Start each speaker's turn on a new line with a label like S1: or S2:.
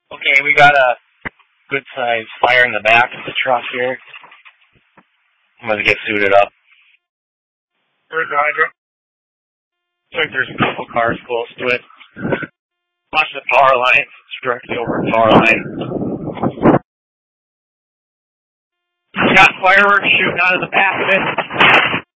S1: Okay, we got a good sized fire in the back of the truck here. I'm gonna get suited up. Where's the hydrant? Looks like there's a couple cars close to it. Watch the power line. It's directly over the power line. Got fireworks shooting out of the back of it.